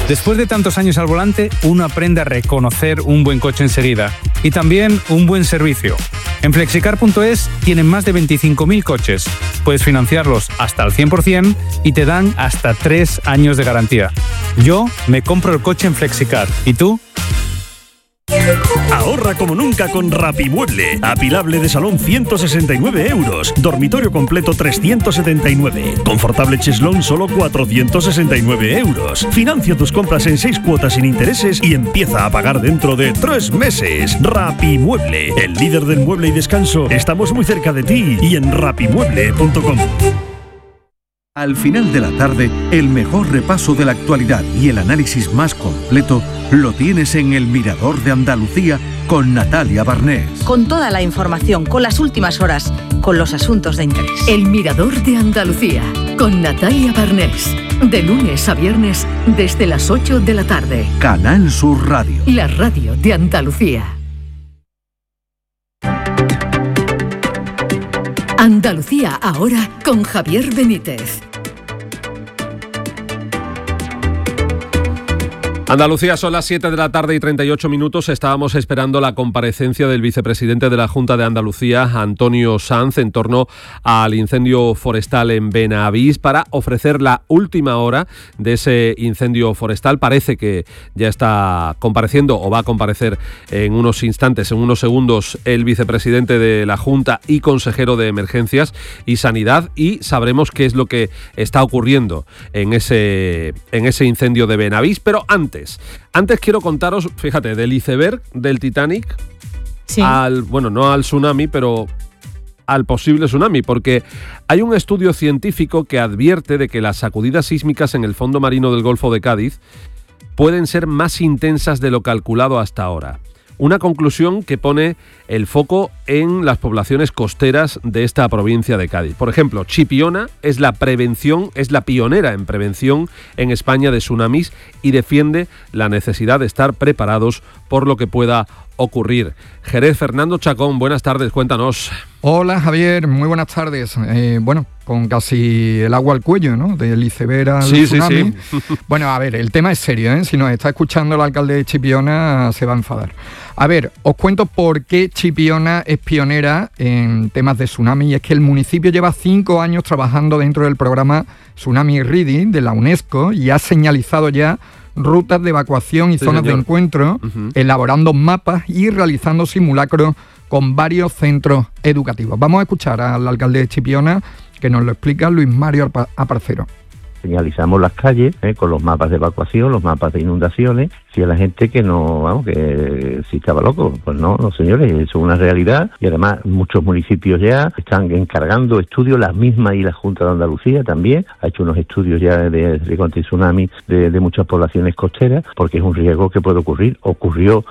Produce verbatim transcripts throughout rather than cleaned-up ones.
Después de tantos años al volante, uno aprende a reconocer un buen coche enseguida y también un buen servicio. En flexicar punto es tienen más de veinticinco mil coches. Puedes financiarlos hasta al cien por ciento y te dan hasta tres años de garantía. Yo me compro el coche en Flexicar. ¿Y tú? Ahorra como nunca con Rapimueble. Apilable de salón ciento sesenta y nueve euros. Dormitorio completo trescientos setenta y nueve. Confortable cheslón solo cuatrocientos sesenta y nueve euros. Financia tus compras en seis cuotas sin intereses y empieza a pagar dentro de tres meses. Rapimueble, el líder del mueble y descanso. Estamos muy cerca de ti y en rapimueble punto com. Al final de la tarde, el mejor repaso de la actualidad y el análisis más completo lo tienes en El Mirador de Andalucía con Natalia Barnés. Con toda la información, con las últimas horas, con los asuntos de interés. El Mirador de Andalucía con Natalia Barnés. De lunes a viernes desde las ocho de la tarde. Canal Sur Radio. La radio de Andalucía. Andalucía ahora con Javier Benítez. Andalucía, son las siete de la tarde y treinta y ocho minutos. Estábamos esperando la comparecencia del vicepresidente de la Junta de Andalucía, Antonio Sanz, en torno al incendio forestal en Benavís para ofrecer la última hora de ese incendio forestal. Parece que ya está compareciendo o va a comparecer en unos instantes, en unos segundos, el vicepresidente de la Junta y consejero de Emergencias y Sanidad, y sabremos qué es lo que está ocurriendo en ese, en ese incendio de Benavís. Pero antes, Antes quiero contaros, fíjate, del iceberg del Titanic, sí. al, bueno, no al tsunami, pero al posible tsunami, porque hay un estudio científico que advierte de que las sacudidas sísmicas en el fondo marino del Golfo de Cádiz pueden ser más intensas de lo calculado hasta ahora. Una conclusión que pone el foco en las poblaciones costeras de esta provincia de Cádiz. Por ejemplo, Chipiona es la prevención, es la pionera en prevención en España de tsunamis y defiende la necesidad de estar preparados por lo que pueda ocurrir. Jerez, Fernando Chacón, buenas tardes, cuéntanos. Hola Javier, muy buenas tardes. Eh, bueno, con casi el agua al cuello, ¿no? Del iceberg al sí, tsunami. Sí, sí. Bueno, a ver, el tema es serio, ¿eh? Si nos está escuchando el alcalde de Chipiona, se va a enfadar. A ver, os cuento por qué Chipiona es pionera en temas de tsunami, y es que el municipio lleva cinco años trabajando dentro del programa Tsunami Ready de la UNESCO y ha señalizado ya rutas de evacuación y sí, zonas señor. de encuentro, uh-huh. elaborando mapas y realizando simulacros con varios centros educativos. Vamos a escuchar al alcalde de Chipiona, que nos lo explica Luis Mario Aparcero. Señalizamos las calles eh, con los mapas de evacuación, los mapas de inundaciones. Si a la gente que no, vamos, que si estaba loco, pues no, no señores, eso es una realidad. Y además muchos municipios ya están encargando estudios, la misma y la Junta de Andalucía también ha hecho unos estudios ya de, de contra tsunami de, de muchas poblaciones costeras, porque es un riesgo que puede ocurrir. Ocurrió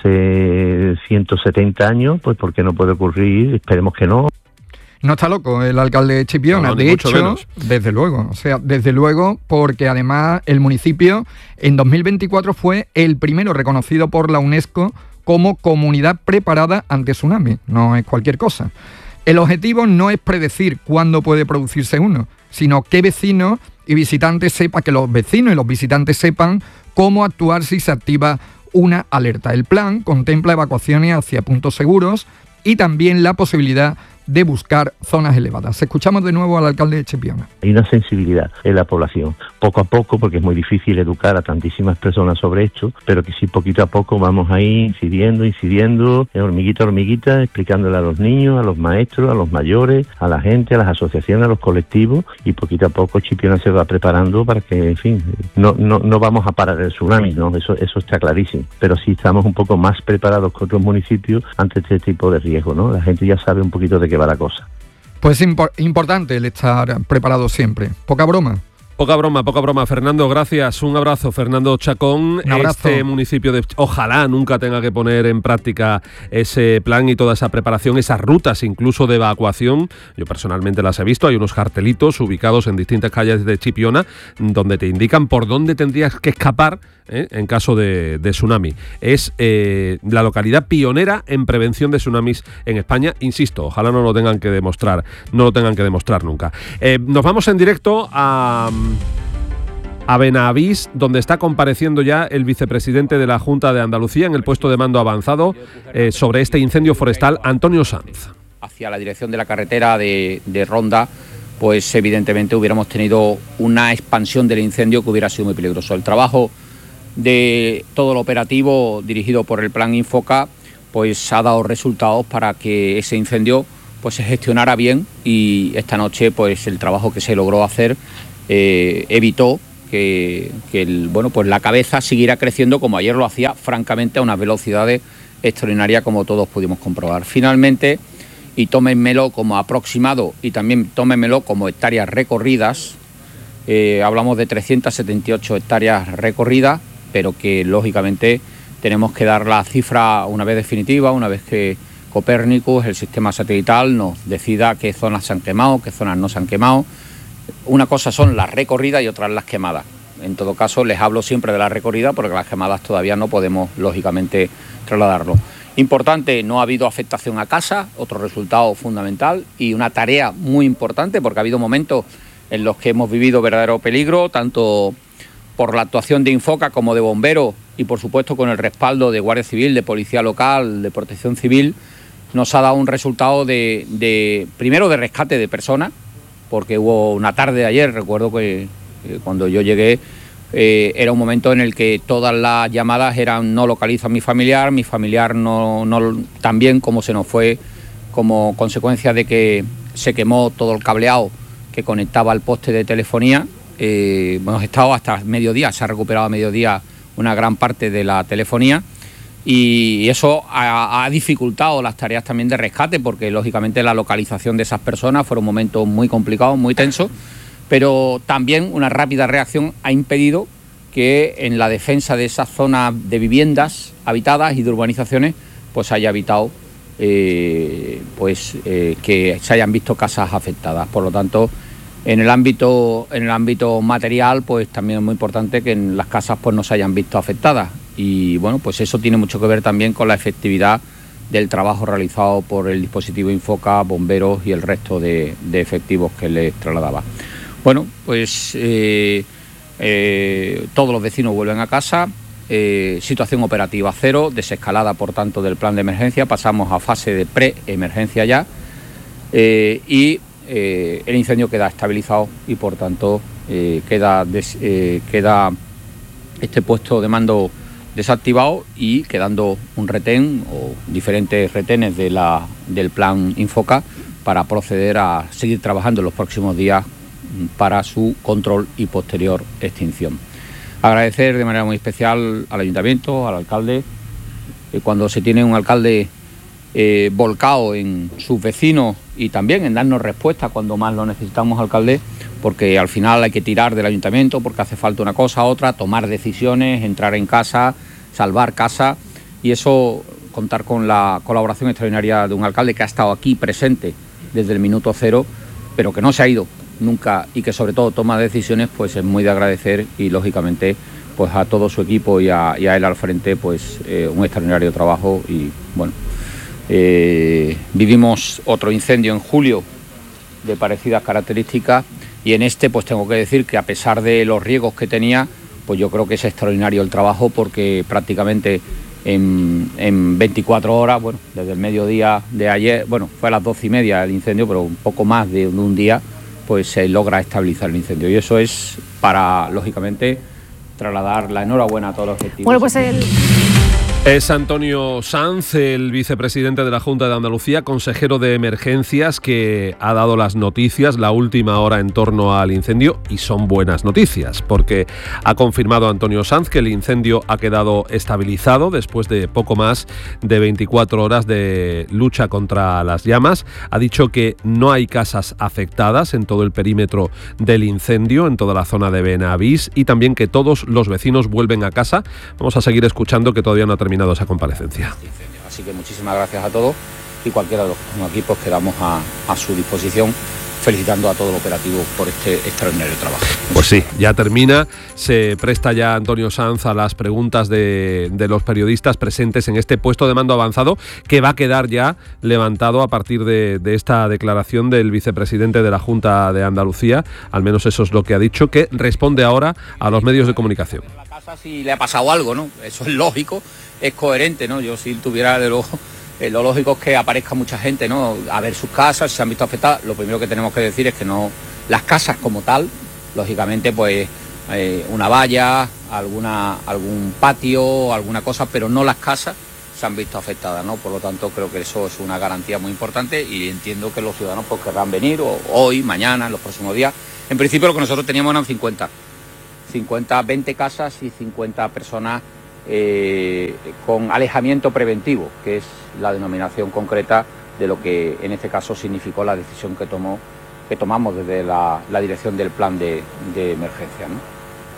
hace ciento setenta años, pues ¿por qué no puede ocurrir? Esperemos que no. No está loco el alcalde de Chipiona, no, de hecho, menos. desde luego, o sea, desde luego, porque además el municipio en dos mil veinticuatro fue el primero reconocido por la UNESCO como comunidad preparada ante tsunami, no es cualquier cosa. El objetivo no es predecir cuándo puede producirse uno, sino que vecinos y visitantes sepan, que los vecinos y los visitantes sepan cómo actuar si se activa una alerta. El plan contempla evacuaciones hacia puntos seguros y también la posibilidad de buscar zonas elevadas. Escuchamos de nuevo al alcalde de Chipiona. Hay una sensibilidad en la población, poco a poco, porque es muy difícil educar a tantísimas personas sobre esto, pero que sí, poquito a poco vamos ahí incidiendo, incidiendo, hormiguita a hormiguita, explicándole a los niños, a los maestros, a los mayores, a la gente, a las asociaciones, a los colectivos, y poquito a poco Chipiona se va preparando para que, en fin, no, no, no vamos a parar el tsunami, ¿no? Eso, eso está clarísimo, pero sí estamos un poco más preparados que otros municipios ante este tipo de riesgo, ¿no? La gente ya sabe un poquito de qué va la cosa. Pues es impo- importante el estar preparado siempre. Poca broma. Poca broma, poca broma. Fernando, gracias. Un abrazo, Fernando Chacón. Un abrazo. Este municipio de... Ojalá nunca tenga que poner en práctica ese plan y toda esa preparación, esas rutas incluso de evacuación. Yo personalmente las he visto. Hay unos cartelitos ubicados en distintas calles de Chipiona donde te indican por dónde tendrías que escapar ¿eh? en caso de, de tsunami. Es eh, la localidad pionera en prevención de tsunamis en España. Insisto, ojalá no lo tengan que demostrar, no lo tengan que demostrar nunca. Eh, nos vamos en directo a... a Benavís, donde está compareciendo ya el vicepresidente de la Junta de Andalucía en el puesto de mando avanzado eh, sobre este incendio forestal, Antonio Sanz. Hacia la dirección de la carretera de, de Ronda, pues evidentemente hubiéramos tenido una expansión del incendio que hubiera sido muy peligroso. El trabajo de todo el operativo dirigido por el Plan Infoca pues ha dado resultados para que ese incendio pues se gestionara bien, y esta noche pues el trabajo que se logró hacer eh, evitó que, que el, bueno, pues la cabeza siguiera creciendo como ayer lo hacía, francamente a unas velocidades extraordinarias, como todos pudimos comprobar. Finalmente, y tómenmelo como aproximado y también tómenmelo como hectáreas recorridas, eh, hablamos de trescientas setenta y ocho hectáreas recorridas, pero que lógicamente tenemos que dar la cifra una vez definitiva, una vez que Copérnicus, el sistema satelital, nos decida qué zonas se han quemado, qué zonas no se han quemado. Una cosa son las recorridas y otras las quemadas. En todo caso, les hablo siempre de la recorrida porque las quemadas todavía no podemos, lógicamente, trasladarlo. Importante, no ha habido afectación a casa, otro resultado fundamental y una tarea muy importante, porque ha habido momentos en los que hemos vivido verdadero peligro, tanto por la actuación de Infoca como de bomberos y, por supuesto, con el respaldo de Guardia Civil, de Policía Local, de Protección Civil. Nos ha dado un resultado de, de primero, de rescate de personas, porque hubo una tarde de ayer, recuerdo que eh, cuando yo llegué, eh, era un momento en el que todas las llamadas eran no localizo a mi familiar, mi familiar no, no también, como se nos fue como consecuencia de que se quemó todo el cableado que conectaba al poste de telefonía. Eh, hemos estado hasta mediodía, se ha recuperado a mediodía una gran parte de la telefonía, y eso ha, ha dificultado las tareas también de rescate, porque lógicamente la localización de esas personas fueron momentos muy complicados, muy tensos, pero también una rápida reacción ha impedido que en la defensa de esas zonas de viviendas habitadas y de urbanizaciones pues haya evitado eh, pues eh, que se hayan visto casas afectadas. Por lo tanto, en el ámbito en el ámbito material, pues también es muy importante que en las casas pues no se hayan visto afectadas, y bueno, pues eso tiene mucho que ver también con la efectividad del trabajo realizado por el dispositivo Infoca, bomberos y el resto de, de efectivos que les trasladaba. Bueno, pues eh, eh, todos los vecinos vuelven a casa, eh, situación operativa cero, desescalada por tanto del plan de emergencia, pasamos a fase de pre-emergencia ya, eh, y Eh, el incendio queda estabilizado y por tanto eh, queda, des, eh, queda este puesto de mando desactivado y quedando un retén o diferentes retenes de la, del plan Infoca para proceder a seguir trabajando en los próximos días para su control y posterior extinción. Agradecer de manera muy especial al Ayuntamiento, al alcalde, eh, cuando se tiene un alcalde Eh, volcado en sus vecinos y también en darnos respuesta cuando más lo necesitamos, alcalde, porque al final hay que tirar del ayuntamiento porque hace falta una cosa, otra, tomar decisiones, entrar en casa, salvar casa, y eso, contar con la colaboración extraordinaria de un alcalde que ha estado aquí presente desde el minuto cero, pero que no se ha ido nunca y que sobre todo toma decisiones, pues es muy de agradecer, y lógicamente pues a todo su equipo y a, y a él al frente, pues eh, un extraordinario trabajo. Y bueno, Eh, vivimos otro incendio en julio de parecidas características, y en este pues tengo que decir que a pesar de los riesgos que tenía, pues yo creo que es extraordinario el trabajo, porque prácticamente en, en veinticuatro horas, bueno, desde el mediodía de ayer, bueno, fue a las doce y media el incendio, pero un poco más de un día, pues se logra estabilizar el incendio, y eso es para, lógicamente, trasladar la enhorabuena a todos los objetivos. Bueno, pues el... Es Antonio Sanz, el vicepresidente de la Junta de Andalucía, consejero de emergencias, que ha dado las noticias, la última hora en torno al incendio, y son buenas noticias, porque ha confirmado Antonio Sanz que el incendio ha quedado estabilizado después de poco más de veinticuatro horas de lucha contra las llamas. Ha dicho que no hay casas afectadas en todo el perímetro del incendio, en toda la zona de Benavís, y también que todos los vecinos vuelven a casa. Vamos a seguir escuchando, que todavía no ha terminado esa comparecencia. Así que muchísimas gracias a todos, y cualquiera de los que estamos aquí pues quedamos a, a su disposición. felicitando a todo el operativo por este extraordinario trabajo. Pues sí, ya termina, se presta ya Antonio Sanz a las preguntas de, de los periodistas presentes en este puesto de mando avanzado, que va a quedar ya levantado a partir de, de esta declaración del vicepresidente de la Junta de Andalucía, al menos eso es lo que ha dicho, que responde ahora a los medios de comunicación. En la casa si le ha pasado algo, ¿no? Eso es lógico, es coherente, ¿no? Yo si tuviera de lo, eh, lo lógico es que aparezca mucha gente, ¿no? A ver sus casas, si se han visto afectadas. Lo primero que tenemos que decir es que no, las casas como tal, lógicamente, pues eh, una valla, alguna, algún patio, alguna cosa, pero no las casas se han visto afectadas, ¿no? Por lo tanto, creo que eso es una garantía muy importante y entiendo que los ciudadanos pues querrán venir o, hoy, mañana, en los próximos días. En principio lo que nosotros teníamos eran cincuenta, cincuenta, veinte casas y cincuenta personas eh, con alejamiento preventivo, que es la denominación concreta de lo que en este caso significó la decisión que tomó que tomamos desde la, la dirección del plan de, de emergencia, ¿no?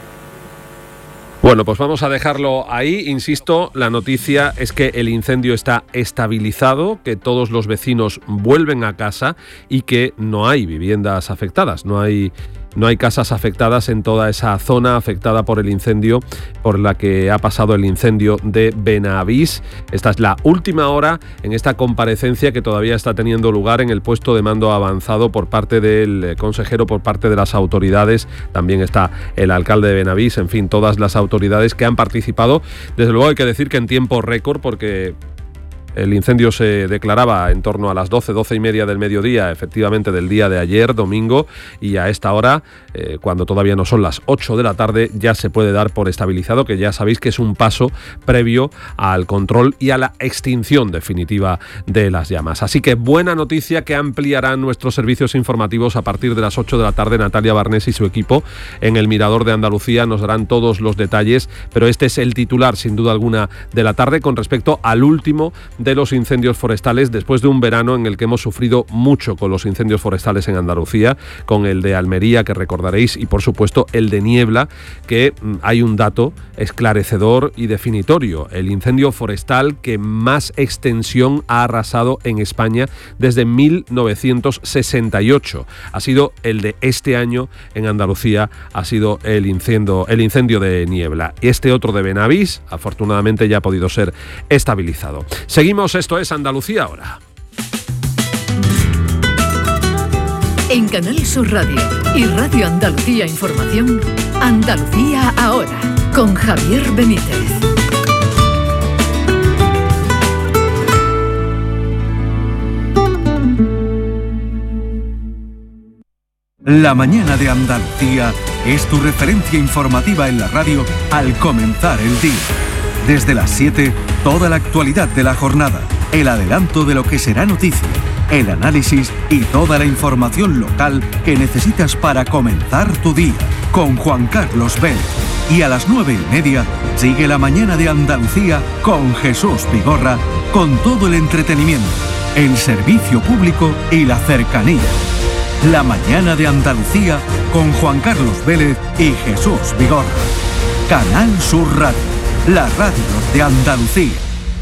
Bueno, pues vamos a dejarlo ahí. Insisto, la noticia es que el incendio está estabilizado, que todos los vecinos vuelven a casa y que no hay viviendas afectadas, no hay... No hay casas afectadas en toda esa zona afectada por el incendio por la que ha pasado el incendio de Benavís. Esta es la última hora en esta comparecencia que todavía está teniendo lugar en el puesto de mando avanzado por parte del consejero, por parte de las autoridades. También está el alcalde de Benavís, en fin, todas las autoridades que han participado. Desde luego hay que decir que en tiempo récord, porque el incendio se declaraba en torno a las doce, doce y media del mediodía, efectivamente del día de ayer, domingo, y a esta hora, eh, cuando todavía no son las ocho de la tarde, ya se puede dar por estabilizado, que ya sabéis que es un paso previo al control y a la extinción definitiva de las llamas. Así que buena noticia, que ampliarán nuestros servicios informativos a partir de las ocho de la tarde. Natalia Barnés y su equipo en el Mirador de Andalucía nos darán todos los detalles, pero este es el titular, sin duda alguna, de la tarde con respecto al último de los incendios forestales, después de un verano en el que hemos sufrido mucho con los incendios forestales en Andalucía, con el de Almería, que recordaréis, y por supuesto el de Niebla, que mm, hay un dato esclarecedor y definitorio: el incendio forestal que más extensión ha arrasado en España desde mil novecientos sesenta y ocho. Ha sido el de este año en Andalucía, ha sido el incendio, el incendio de Niebla. Este otro de Benavís, afortunadamente, ya ha podido ser estabilizado. Seguimos, esto es Andalucía Ahora. En Canal Sur Radio y Radio Andalucía Información, Andalucía Ahora, con Javier Benítez. La mañana de Andalucía es tu referencia informativa en la radio al comenzar el día. Desde las siete, toda la actualidad de la jornada, el adelanto de lo que será noticia, el análisis y toda la información local que necesitas para comenzar tu día, con Juan Carlos Vélez. Y a las nueve y media, sigue la mañana de Andalucía con Jesús Vigorra, con todo el entretenimiento, el servicio público y la cercanía. La mañana de Andalucía con Juan Carlos Vélez y Jesús Vigorra. Canal Sur Radio, la radio de Andalucía.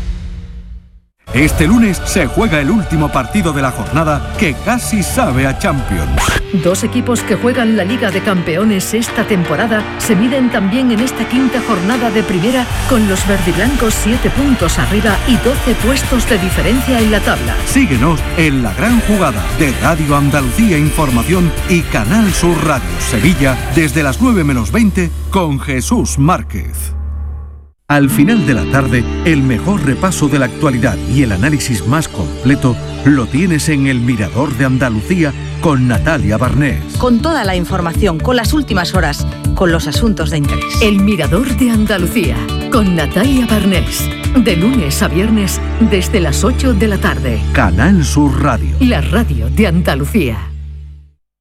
Este lunes se juega el último partido de la jornada que casi sabe a Champions. Dos equipos que juegan la Liga de Campeones esta temporada se miden también en esta quinta jornada de primera, con los verdiblancos siete puntos arriba y doce puestos de diferencia en la tabla. Síguenos en La Gran Jugada de Radio Andalucía Información y Canal Sur Radio Sevilla desde las nueve menos veinte con Jesús Márquez. Al final de la tarde, el mejor repaso de la actualidad y el análisis más completo lo tienes en El Mirador de Andalucía con Natalia Barnés. Con toda la información, con las últimas horas, con los asuntos de interés. El Mirador de Andalucía con Natalia Barnés. De lunes a viernes desde las ocho de la tarde. Canal Sur Radio. La radio de Andalucía.